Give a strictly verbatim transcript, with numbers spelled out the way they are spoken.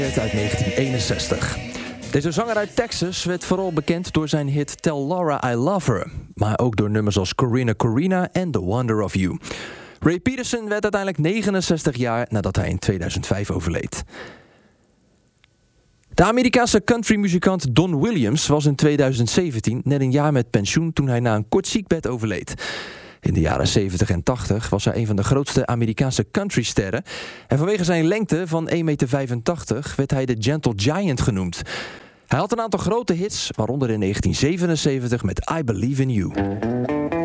uit negentien eenenzestig. Deze zanger uit Texas werd vooral bekend door zijn hit Tell Laura I Love Her, maar ook door nummers als Corina Corina en The Wonder of You. Ray Peterson werd uiteindelijk negenenzestig jaar nadat hij in tweeduizend vijf overleed. De Amerikaanse countrymuzikant Don Williams was in tweeduizend zeventien net een jaar met pensioen toen hij na een kort ziekbed overleed. In de jaren zeventig en tachtig was hij een van de grootste Amerikaanse countrysterren en vanwege zijn lengte van één komma vijfentachtig meter werd hij de Gentle Giant genoemd. Hij had een aantal grote hits, waaronder in negentien zevenenzeventig met I Believe in You.